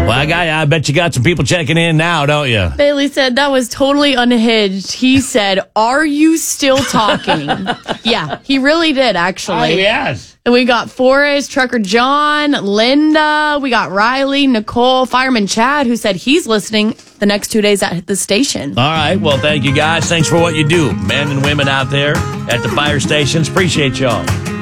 Well, I bet you got some people checking in now, don't you? Bailey said that was totally unhinged. He said, "Are you still talking?" Yeah, he really did, actually. Oh, yes. And we got Forrest, Trucker John, Linda. We got Riley, Nicole, Fireman Chad, who said he's listening the next 2 days at the station. All right. Well, thank you, guys. Thanks for what you do. Men and women out there at the fire stations. Appreciate y'all.